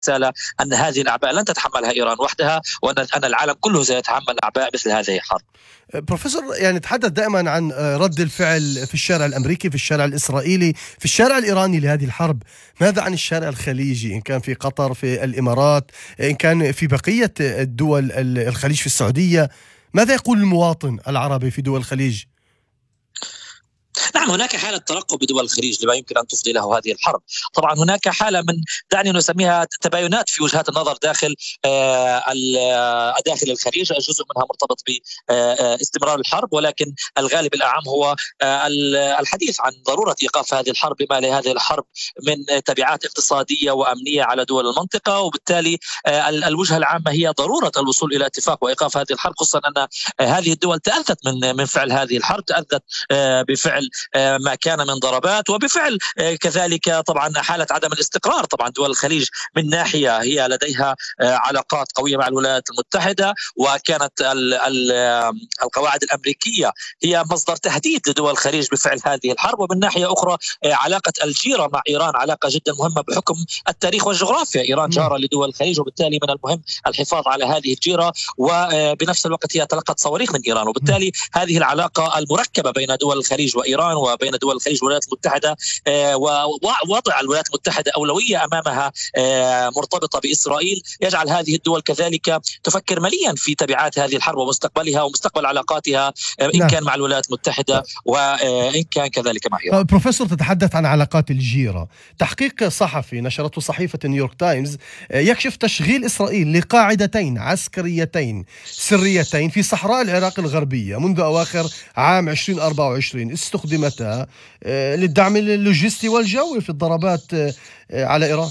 رسالة أن هذه الأعباء لن تتحملها إيران وحدها، وأن العالم كله سيتحمل أعباء مثل هذه الحرب. بروفيسور، يعني نتحدث دائما عن رد الفعل في الشارع الأمريكي، في الشارع الإسرائيلي، في الشارع الإيراني لهذه الحرب. ماذا عن الشارع الخليجي، إن كان في قطر، في الإمارات، إن كان في بقية الدول الخليج، في السعودية؟ ماذا يقول المواطن العربي في دول الخليج؟ نعم، هناك حالة ترقب بدول الخليج لما يمكن أن تفضي له هذه الحرب. طبعا هناك حالة من دعني نسميها تباينات في وجهات النظر داخل داخل الخليج، جزء منها مرتبط باستمرار الحرب، ولكن الغالب الأعم هو الحديث عن ضرورة إيقاف هذه الحرب بما لهذه الحرب من تبعات اقتصادية وأمنية على دول المنطقة. وبالتالي الوجهة العامة هي ضرورة الوصول إلى اتفاق وإيقاف هذه الحرب، خصوصا أن هذه الدول تأذت من فعل هذه الحرب، تأذت بفعل ما كان من ضربات، وبفعل كذلك طبعا حالة عدم الاستقرار. طبعا دول الخليج من ناحية هي لديها علاقات قوية مع الولايات المتحدة، وكانت القواعد الأمريكية هي مصدر تهديد لدول الخليج بفعل هذه الحرب. ومن ناحية أخرى علاقة الجيرة مع إيران علاقة جدا مهمة بحكم التاريخ والجغرافيا. إيران جارة لدول الخليج، وبالتالي من المهم الحفاظ على هذه الجيرة، وبنفس الوقت هي تلقت صواريخ من إيران. وبالتالي هذه العلاقة المركبة بين دول الخليج وإيران وبين دول الخليج والولايات المتحدة، ووضع الولايات المتحدة أولوية أمامها مرتبطة بإسرائيل، يجعل هذه الدول كذلك تفكر مليا في تبعات هذه الحرب ومستقبلها ومستقبل علاقاتها، إن كان مع الولايات المتحدة وإن كان كذلك مع إيران. بروفيسور، تتحدث عن علاقات الجيرة. تحقيق صحفي نشرته صحيفة نيويورك تايمز يكشف تشغيل إسرائيل لقاعدتين عسكريتين سريتين في صحراء العراق الغربية منذ أواخر عام 2024، استخدمتها للدعم اللوجستي والجوي في الضربات على إيران.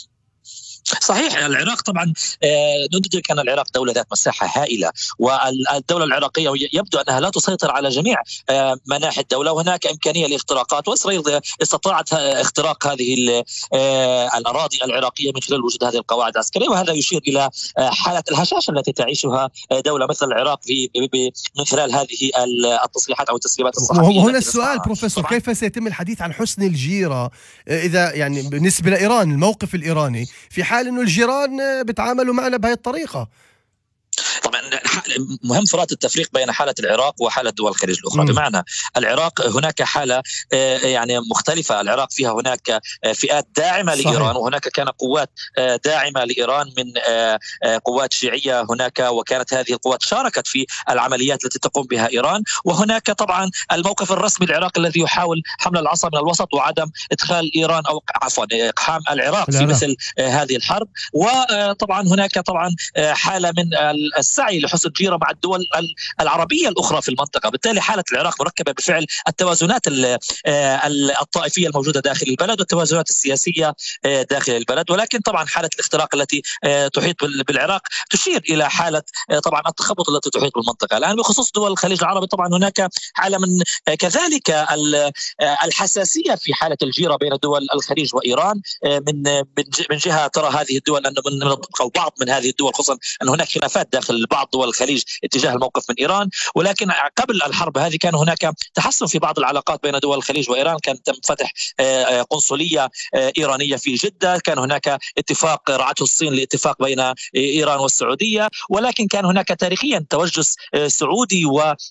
صحيح، العراق طبعا ندرك أن العراق دولة ذات مساحة هائلة، والدولة العراقية يبدو أنها لا تسيطر على جميع مناحي الدولة، وهناك إمكانية لاختراقات، وإسرائيل استطاعت اختراق هذه الأراضي العراقية من خلال وجود هذه القواعد العسكرية. وهذا يشير إلى حالة الهشاشة التي تعيشها دولة مثل العراق من خلال هذه التصريحات أو التسريبات الصحفية. وهنا السؤال بروفيسور، كيف سيتم الحديث عن حسن الجيرة إذا يعني بالنسبة لإيران الموقف الإيراني في حال إنه الجيران بيتعاملوا معنا بهذه الطريقة؟ طبعا مهم فرات التفريق بين حالة العراق وحالة دول الخليج الأخرى. بمعنى العراق هناك حالة يعني مختلفة. العراق فيها هناك فئات داعمة لإيران، وهناك كان قوات داعمة لإيران من قوات شيعية هناك، وكانت هذه القوات شاركت في العمليات التي تقوم بها إيران. وهناك طبعا الموقف الرسمي العراقي الذي يحاول حمل العصا من الوسط وعدم إدخال إيران أو عفوا إقحام العراق في مثل هذه الحرب. وطبعا هناك طبعا حالة من السعي لحسن جيرة مع الدول العربية الأخرى في المنطقة. بالتالي حالة العراق مركبة بفعل التوازنات الطائفية الموجودة داخل البلد والتوازنات السياسية داخل البلد. ولكن طبعا حالة الاختراق التي تحيط بالعراق تشير إلى حالة طبعا التخبط التي تحيط بالمنطقة. الآن بخصوص دول الخليج العربي، طبعا هناك حالة من كذلك الحساسية في حالة الجيرة بين دول الخليج وإيران. من جهة ترى هذه الدول أن أو بعض من هذه الدول، خصوصا أن هناك خلافات داخل بعض دول الخليج اتجاه الموقف من إيران. ولكن قبل الحرب هذه كان هناك تحسن في بعض العلاقات بين دول الخليج وإيران. كان تم فتح قنصلية إيرانية في جدة، كان هناك اتفاق رعته الصين لاتفاق بين إيران والسعودية. ولكن كان هناك تاريخيا توجس سعودي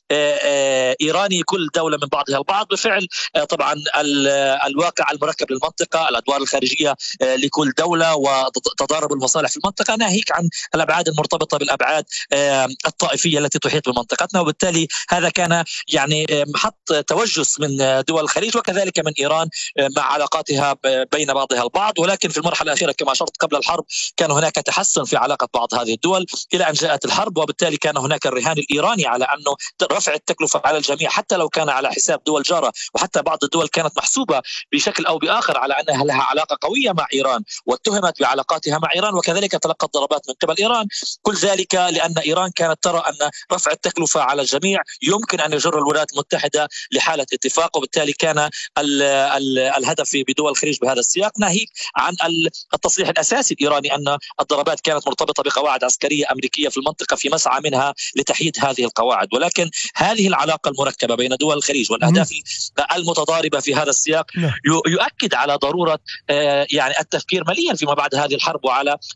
وإيراني كل دولة من بعضها البعض بفعل طبعا الواقع المركب للمنطقة، الأدوار الخارجية لكل دولة وتضارب المصالح في المنطقة، ناهيك عن الأبعاد المرتبطة بالأبعاد الطائفية التي تحيط بمنطقتنا. وبالتالي هذا كان يعني محط توجس من دول الخليج وكذلك من إيران مع علاقاتها بين بعضها البعض. ولكن في المرحلة الأخيرة كما أشرت قبل الحرب كان هناك تحسن في علاقة بعض هذه الدول إلى أن جاءت الحرب، وبالتالي كان هناك الرهان الإيراني على أنه رفع التكلفة على الجميع حتى لو كان على حساب دول جارة. وحتى بعض الدول كانت محسوبة بشكل أو بآخر على أنها لها علاقة قوية مع إيران واتهمت بعلاقاتها مع إيران، وكذلك تلقت ضربات من قبل إيران. كل ذلك لأن أن إيران كانت ترى أن رفع التكلفة على الجميع يمكن أن يجر الولايات المتحدة لحالة اتفاق، وبالتالي كان الهدف بدول الخليج بهذا السياق، ناهيك عن التصريح الأساسي الإيراني أن الضربات كانت مرتبطة بقواعد عسكرية أمريكية في المنطقة في مسعى منها لتحييد هذه القواعد. ولكن هذه العلاقة المركبة بين دول الخليج والأهداف المتضاربة في هذا السياق يؤكد على ضرورة يعني التفكير مليا فيما بعد هذه الحرب وعلى